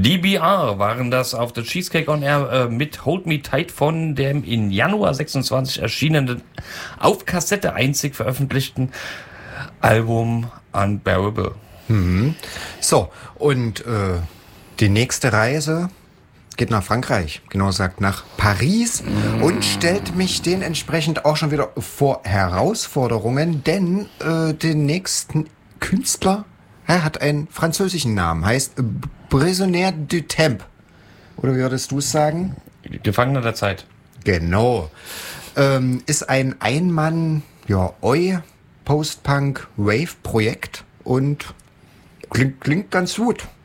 DBR waren das auf der Cheesecake on Air mit Hold Me Tight von dem im Januar 26 erschienenen, auf Kassette einzig veröffentlichten Album Unbearable. So, und die nächste Reise geht nach Frankreich, genauer gesagt nach Paris und stellt mich dementsprechend auch schon wieder vor Herausforderungen, denn den nächsten Künstler hat einen französischen Namen, heißt Prisonnier du Temps. Oder wie würdest du es sagen? Gefangener der Zeit. Genau. Ist ein Einmann, Post-Punk-Wave-Projekt und klingt ganz gut.